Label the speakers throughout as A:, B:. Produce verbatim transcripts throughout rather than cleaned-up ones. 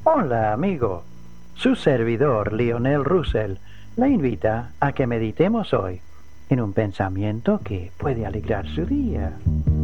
A: Hola, amigo. Su servidor, Lionel Russell, le invita a que meditemos hoy en un pensamiento que puede alegrar su día.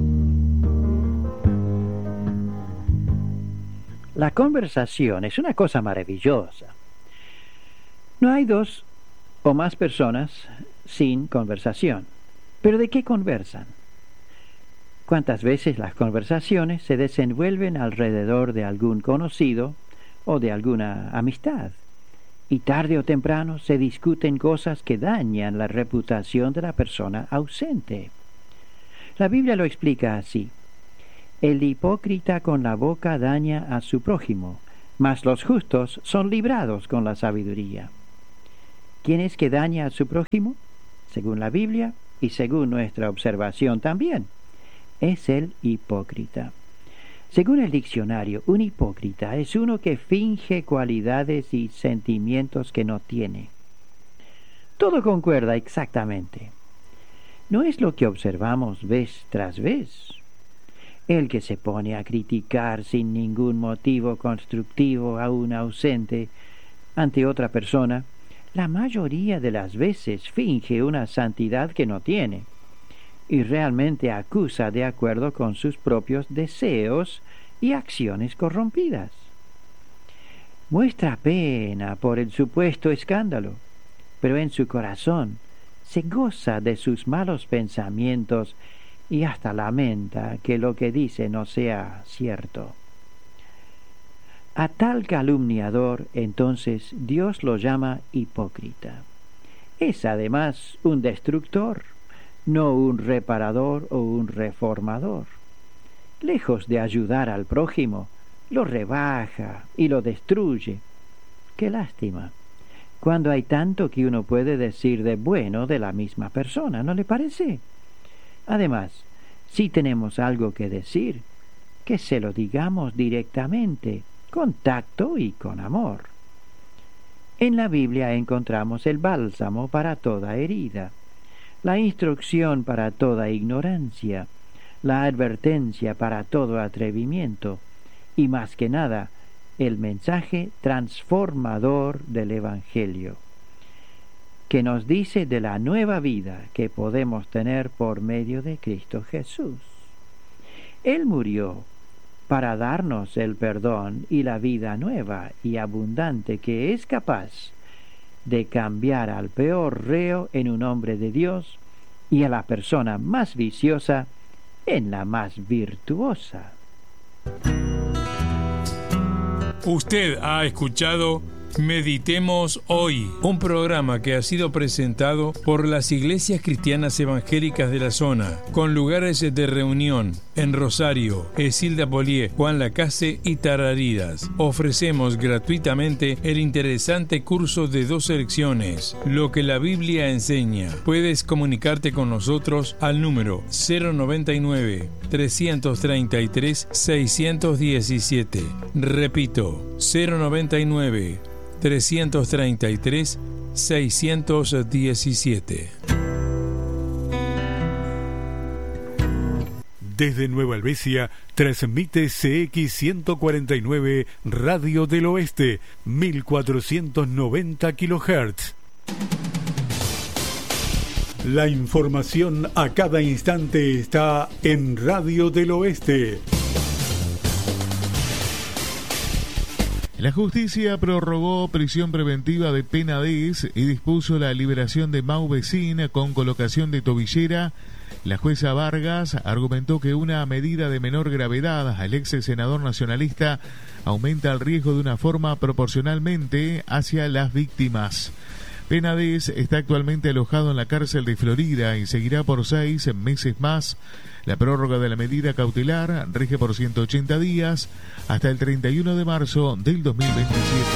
A: La conversación es una cosa maravillosa. No hay dos o más personas sin conversación. ¿Pero de qué conversan? ¿Cuántas veces las conversaciones se desenvuelven alrededor de algún conocido o de alguna amistad? Y tarde o temprano se discuten cosas que dañan la reputación de la persona ausente. La Biblia lo explica así: el hipócrita con la boca daña a su prójimo, mas los justos son librados con la sabiduría. ¿Quién es que daña a su prójimo? Según la Biblia y según nuestra observación también, es el hipócrita. Según el diccionario, un hipócrita es uno que finge cualidades y sentimientos que no tiene. Todo concuerda exactamente. ¿No es lo que observamos vez tras vez? El que se pone a criticar sin ningún motivo constructivo a un ausente ante otra persona, la mayoría de las veces finge una santidad que no tiene y realmente acusa de acuerdo con sus propios deseos y acciones corrompidas. Muestra pena por el supuesto escándalo, pero en su corazón se goza de sus malos pensamientos y hasta lamenta que lo que dice no sea cierto. A tal calumniador, entonces, Dios lo llama hipócrita. Es además un destructor, no un reparador o un reformador. Lejos de ayudar al prójimo, lo rebaja y lo destruye. ¡Qué lástima! Cuando hay tanto que uno puede decir de bueno de la misma persona, ¿no le parece? Además, si tenemos algo que decir, que se lo digamos directamente, con tacto y con amor. En la Biblia encontramos el bálsamo para toda herida, la instrucción para toda ignorancia, la advertencia para todo atrevimiento y, más que nada, el mensaje transformador del Evangelio, que nos dice de la nueva vida que podemos tener por medio de Cristo Jesús. Él murió para darnos el perdón y la vida nueva y abundante que es capaz de cambiar al peor reo en un hombre de Dios y a la persona más viciosa en la más virtuosa.
B: Usted ha escuchado Meditemos Hoy, un programa que ha sido presentado por las iglesias cristianas evangélicas de la zona, con lugares de reunión en Rosario, Esilda Polié, Juan Lacase y Tarariras. Ofrecemos gratuitamente el interesante curso de dos lecciones, Lo que la Biblia enseña. Puedes comunicarte con nosotros al número cero noventa y nueve, trescientos treinta y tres, seiscientos diecisiete. Repito, cero noventa y nueve, trescientos treinta y tres, seiscientos diecisiete.
C: Desde Nueva Helvecia transmite C X ciento cuarenta y nueve Radio del Oeste, mil cuatrocientos noventa kilohertz. La información a cada instante está en Radio del Oeste.
D: La justicia prorrogó prisión preventiva de Penades y dispuso la liberación de Mau Vecin con colocación de tobillera. La jueza Vargas argumentó que una medida de menor gravedad al ex senador nacionalista aumenta el riesgo de una forma proporcionalmente hacia las víctimas. Penades está actualmente alojado en la cárcel de Florida y seguirá por seis meses más. La prórroga de la medida cautelar rige por ciento ochenta días hasta el treinta y uno de marzo del dos mil veintisiete.